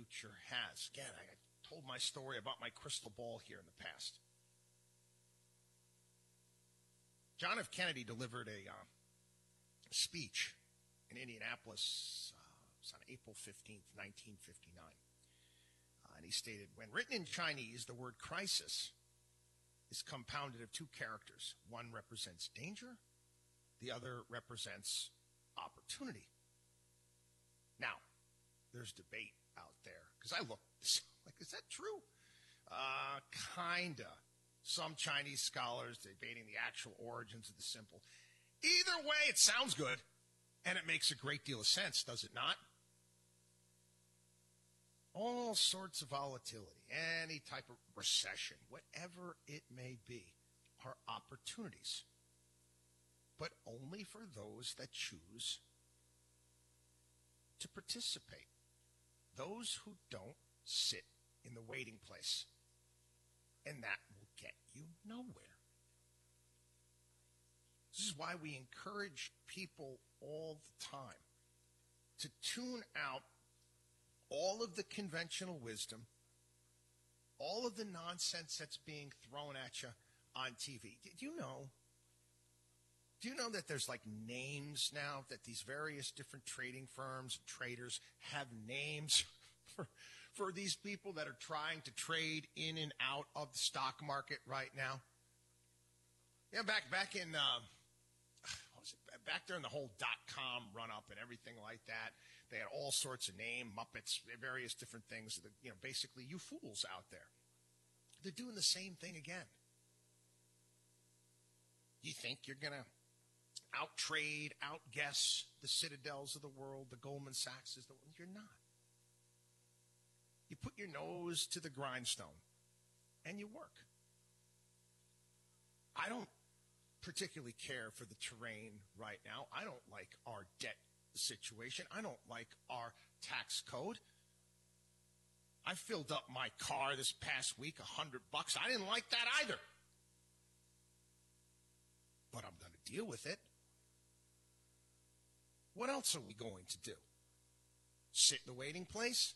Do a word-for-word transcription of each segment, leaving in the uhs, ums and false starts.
future has. Again, I told my story about my crystal ball here in the past. John F. Kennedy delivered a uh, speech in Indianapolis uh, it was on April fifteenth, nineteen fifty-nine. Uh, and he stated, when written in Chinese, the word crisis is compounded of two characters. One represents danger, the other represents opportunity. Now, there's debate out there, because I look, like, is that true? Uh, kinda. Some Chinese scholars debating the actual origins of the symbol. Either way, it sounds good, and it makes a great deal of sense, does it not? All sorts of volatility, any type of recession, whatever it may be, are opportunities. But only for those that choose to participate. Those who don't sit in the waiting place. And that will get you nowhere. This is why we encourage people all the time to tune out all of the conventional wisdom, all of the nonsense that's being thrown at you on T V. Do you know? Do you know that there's like names now, that these various different trading firms, traders have names for, for these people that are trying to trade in and out of the stock market right now? Yeah, back back in uh, what was it? Back during the whole dot-com run-up and everything like that, they had all sorts of name, Muppets, various different things. That, you know, basically, you fools out there. They're doing the same thing again. You think you're going to out-trade, out-guess the Citadels of the world, the Goldman Sachs is the world? You're not. You put your nose to the grindstone, and you work. I don't particularly care for the terrain right now. I don't like our debt situation. I don't like our tax code. I filled up my car this past week, a hundred bucks. I didn't like that either. But I'm going to deal with it. What else are we going to do? Sit in the waiting place?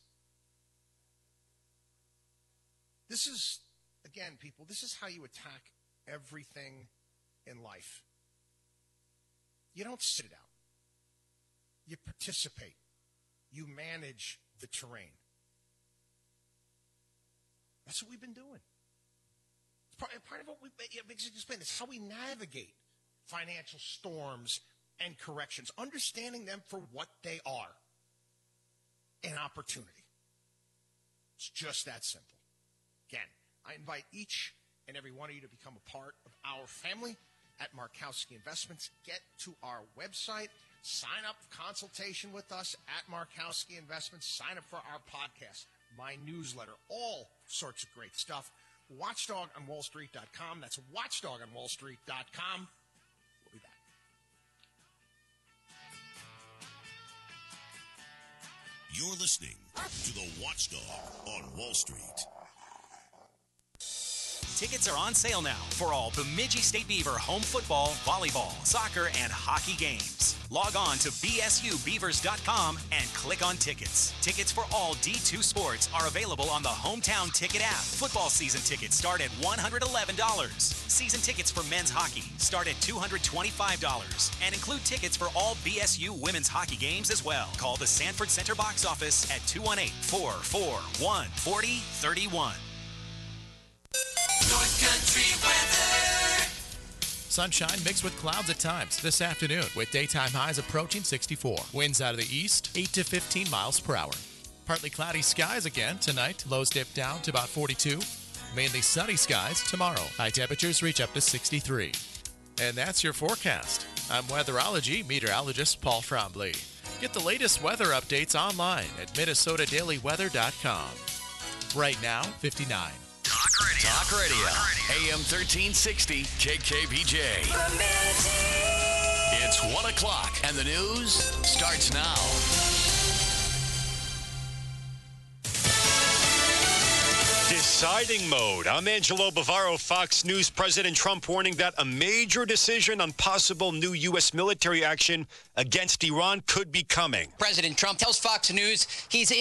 This is, again, people, this is how you attack everything in life. You don't sit it out. You participate. You manage the terrain. That's what we've been doing. Part, part of what we explain is how we navigate financial storms and corrections, understanding them for what they are, an opportunity. It's just that simple. Again, I invite each and every one of you to become a part of our family at Markowski Investments. Get to our website, sign up for consultation with us at Markowski Investments, sign up for our podcast, my newsletter, all sorts of great stuff. watchdog on wall street dot com. That's watchdog on wall street dot com. We'll be back. You're listening to the Watchdog on Wall Street. Tickets are on sale now for all Bemidji State Beaver home football, volleyball, soccer, and hockey games. Log on to b s u beavers dot com and click on tickets. Tickets for all D two sports are available on the Hometown Ticket app. Football season tickets start at one hundred eleven dollars. Season tickets for men's hockey start at two hundred twenty-five dollars and include tickets for all B S U women's hockey games as well. Call the Sanford Center box office at two one eight, four four one, four zero three one. North Country weather. Sunshine mixed with clouds at times this afternoon with daytime highs approaching sixty-four. Winds out of the east, eight to fifteen miles per hour. Partly cloudy skies again tonight. Lows dip down to about forty-two. Mainly sunny skies tomorrow. High temperatures reach up to sixty-three. And that's your forecast. I'm weatherology meteorologist Paul Trombley. Get the latest weather updates online at minnesota daily weather dot com. Right now, fifty-nine. Talk Radio. Talk Radio. A M thirteen sixty K K B J. It's one o'clock and the news starts now. Deciding mode. I'm Angelo Bavaro, Fox News. President Trump warning that a major decision on possible new U S military action against Iran could be coming. President Trump tells Fox News he's